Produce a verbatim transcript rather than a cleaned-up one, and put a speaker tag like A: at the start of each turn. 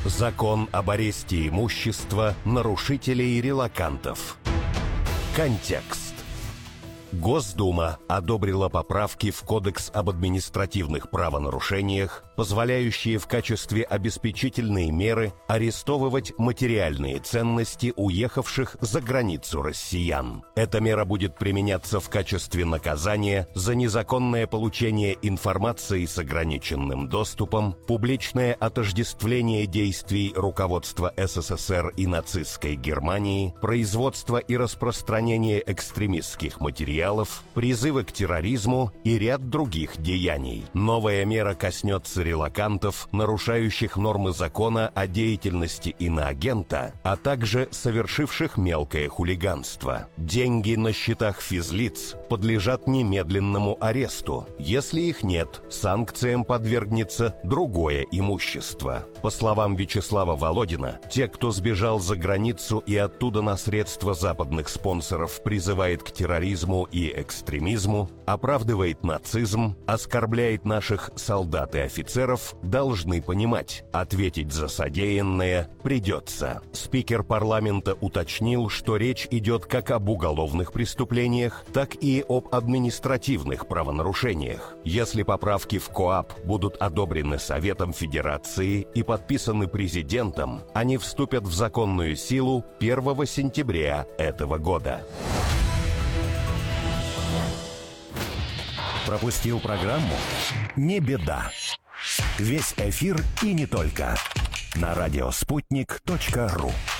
A: Закон об аресте имущества нарушителей релокантов. Контекст. Госдума одобрила поправки в Кодекс об административных правонарушениях, позволяющие в качестве обеспечительной меры арестовывать материальные ценности уехавших за границу россиян. Эта мера будет применяться в качестве наказания за незаконное получение информации с ограниченным доступом, публичное отождествление действий руководства СССР и нацистской Германии, производство и распространение экстремистских материалов, призывы к терроризму и ряд других деяний. Новая мера коснется релокантов, нарушающих нормы закона о деятельности иноагента, а также совершивших мелкое хулиганство. Деньги на счетах физлиц подлежат немедленному аресту. Если их нет, санкциям подвергнется другое имущество. По словам Вячеслава Володина, те, кто сбежал за границу и оттуда на средства западных спонсоров призывает к терроризму и экстремизму, оправдывает нацизм, оскорбляет наших солдат и офицеров, должны понимать, ответить за содеянное придется. Спикер парламента уточнил, что речь идет как об уголовных преступлениях, так и об административных правонарушениях. Если поправки в КоАП будут одобрены Советом Федерации и подписаны президентом, они вступят в законную силу первого сентября этого года. Пропустил программу? Не беда. Весь эфир и не только. На радиоспутник точка ру.